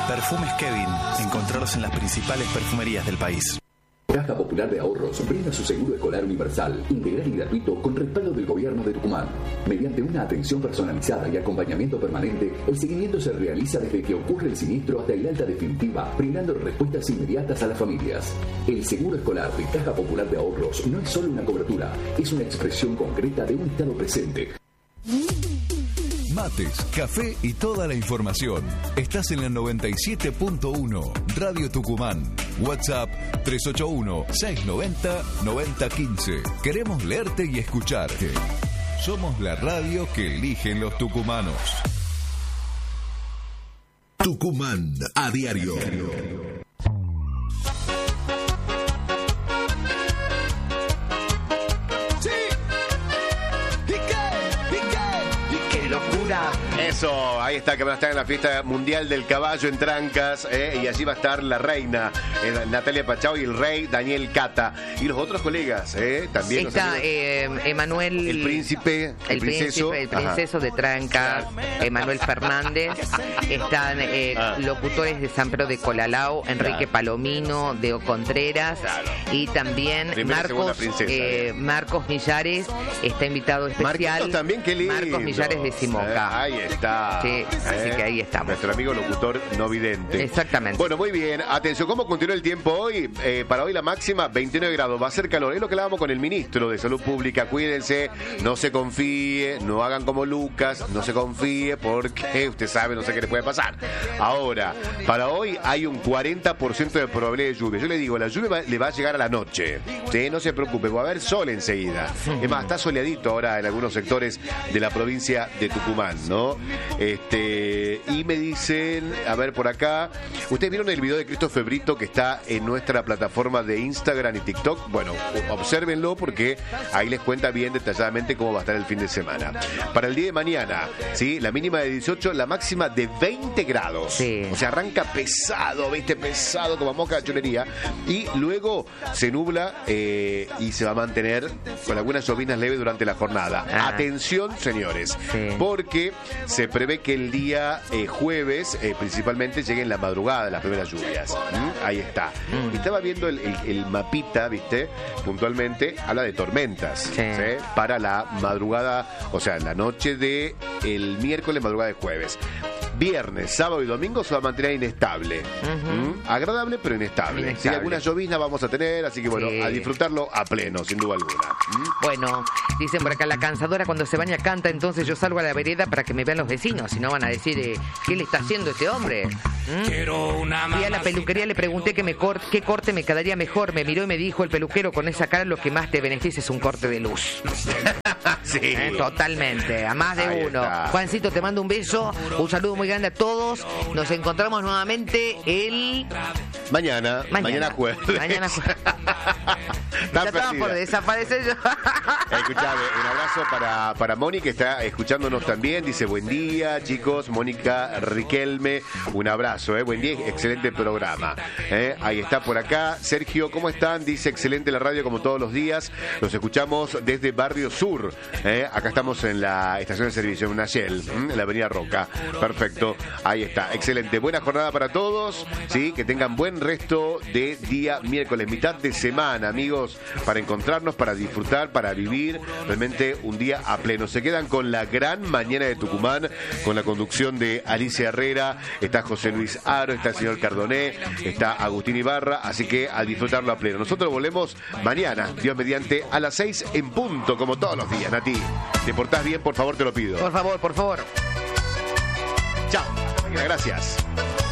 Perfumes Kevin. Encontrarlos en las principales perfumerías del país. Caja Popular de Ahorros brinda su seguro escolar universal, integral y gratuito con respaldo del gobierno de Tucumán. Mediante una atención personalizada y acompañamiento permanente, el seguimiento se realiza desde que ocurre el siniestro hasta el alta definitiva, brindando respuestas inmediatas a las familias. El seguro escolar de Caja Popular de Ahorros no es solo una cobertura, es una expresión concreta de un Estado presente. Mates, café y toda la información. Estás en la 97.1 Radio Tucumán. WhatsApp 381-690-9015. Queremos leerte y escucharte. Somos la radio que eligen los tucumanos. Tucumán a diario. Eso, ahí está, que van a estar en la fiesta mundial del caballo en Trancas, y allí va a estar la reina Natalia Pachau y el rey Daniel Cata y los otros colegas, también está Emanuel, el príncipe, el princeso de Trancas, Emanuel Fernández. Están locutores de San Pedro de Colalao, Enrique Palomino, Deo Contreras, y también Marcos Millares está invitado especial. Marquitos también, qué lindo. Marcos Millares de Simoca. Ahí está. Sí, así que ahí estamos. Nuestro amigo locutor no vidente. Exactamente. Bueno, muy bien. Atención, ¿cómo continúa el tiempo hoy? Para hoy la máxima, 29 grados. Va a ser calor. Es lo que hablábamos con el ministro de Salud Pública. Cuídense, no se confíe, no hagan como Lucas, no se confíe porque usted sabe, no sé qué le puede pasar. Ahora, para hoy hay un 40% de probabilidad de lluvia. Yo le digo, la lluvia le va a llegar a la noche. ¿Sí? No se preocupe, va a haber sol enseguida. Es más, está soleadito ahora en algunos sectores de la provincia de Tucumán, ¿no? Y me dicen, a ver por acá, ¿ustedes vieron el video de Christopher Brito que está en nuestra plataforma de Instagram y TikTok? Bueno, obsérvenlo porque ahí les cuenta bien detalladamente cómo va a estar el fin de semana. Para el día de mañana, ¿sí? La mínima de 18, la máxima de 20 grados. Sí. O sea, arranca pesado, ¿viste? Pesado como mosca de chonería. Y luego se nubla y se va a mantener con algunas llovinas leves durante la jornada. Atención, señores, porque se prevé que el día jueves principalmente lleguen la madrugada las primeras lluvias. Ahí está. Estaba viendo el mapita, ¿viste? Puntualmente habla de tormentas, ¿sí? Para la madrugada, o sea, la noche de el miércoles, madrugada de jueves. Viernes, sábado y domingo se va a mantener inestable. Agradable, pero inestable. Sí, algunas lloviznas vamos a tener, así que bueno, a disfrutarlo a pleno, sin duda alguna. Bueno, dicen por acá, la cansadora cuando se baña canta, entonces yo salgo a la vereda para que me vean los vecinos, si no van a decir, ¿qué le está haciendo este hombre? Fui a la peluquería, le pregunté qué corte me quedaría mejor, me miró y me dijo el peluquero, con esa cara lo que más te beneficia es un corte de luz. Sí. Totalmente, a más de Ahí uno. está. Juancito, te mando un beso, un saludo muy grande a todos. Nos encontramos nuevamente el... Mañana jueves. Mañana jueves. Ya estaba por desaparecer yo. Escuchame, un abrazo para Moni, que está escuchándonos también. Dice, buen día, chicos. Mónica Riquelme, un abrazo, buen día, excelente programa. Ahí está por acá. Sergio, ¿cómo están? Dice, excelente la radio como todos los días. Los escuchamos desde Barrio Sur. Acá estamos en la estación de servicio, en una Shell, en la avenida Roca. Perfecto, ahí está, excelente. Buena jornada para todos, ¿sí? Que tengan buen resto de día miércoles, mitad de semana, amigos, para encontrarnos, para disfrutar, para vivir realmente un día a pleno. Se quedan con la gran mañana de Tucumán, con la conducción de Alicia Herrera, está José Luis Aro, está el señor Cardoné, está Agustín Ibarra, así que a disfrutarlo a pleno. Nosotros volvemos mañana, Dios mediante, a las 6 en punto, como todos los días. Nati, ¿te portás bien? Por favor, te lo pido. Por favor. Chao. Gracias.